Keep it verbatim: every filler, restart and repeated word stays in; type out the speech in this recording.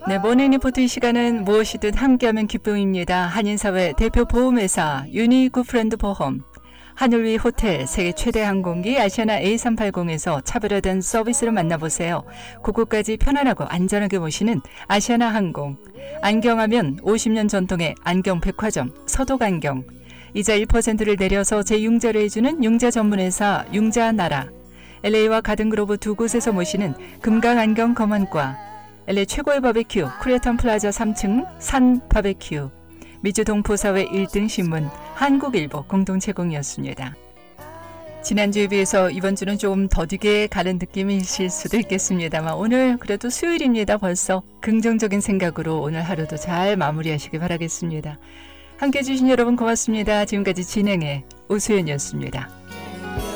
네, 모닝 리포트 이 시간은 무엇이든 함께하면 기쁨입니다. 한인사회 대표 보험회사 유니굿프렌드 보험, 하늘 위 호텔, 세계 최대 항공기 아시아나 에이 삼백팔십에서 차별화된 서비스를 만나보세요. 고국까지 편안하고 안전하게 모시는 아시아나 항공, 안경하면 오십 년 전통의 안경백화점 서독안경, 이자 일 퍼센트를 내려서 재융자를 해주는 융자 전문회사 융자나라, 엘에이와 가든그로브 두 곳에서 모시는 금강안경 검안과, 엘에이 최고의 바베큐 쿠레탄 플라자 삼 층 산 바베큐, 미주 동포사회 일 등 신문 한국일보 공동 제공이었습니다. 지난주에 비해서 이번 주는 조금 더디게 가는 느낌이실 수도 있겠습니다만 오늘 그래도 수요일입니다. 벌써 긍정적인 생각으로 오늘 하루도 잘 마무리하시길 바라겠습니다. 함께해 주신 여러분 고맙습니다. 지금까지 진행의 오수연이었습니다.